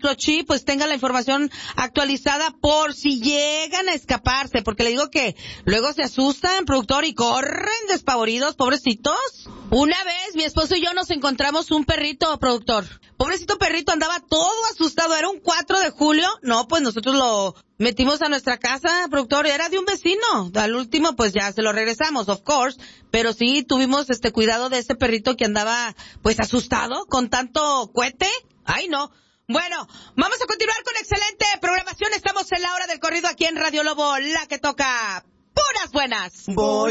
microchip, pues tenga la información actualizada por si llegan a escaparse, porque le digo que luego se asustan, productor, y corren despavoridos, pobrecitos. Una vez mi esposo y yo nos encontramos un perrito, productor. Pobrecito perrito, andaba todo asustado. Era un 4 de julio. No, pues nosotros lo metimos a nuestra casa, productor. Era de un vecino. Al último, pues ya se lo regresamos, of course. Pero sí tuvimos cuidado de ese perrito que andaba, pues, asustado con tanto cohete. Ay, no. Bueno, vamos a continuar con excelente programación. Estamos en la hora del corrido aquí en Radio Lobo, la que toca puras buenas. Voy